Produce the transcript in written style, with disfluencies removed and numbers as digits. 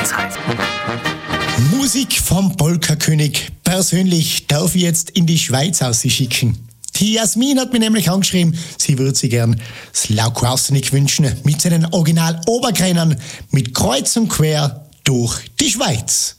Musik vom Polka-König persönlich darf ich jetzt in die Schweiz ausschicken. Die Jasmin hat mir nämlich angeschrieben, sie würde sich gern Slau Krausenig wünschen mit seinen Original-Oberkränern mit Kreuz und Quer durch die Schweiz.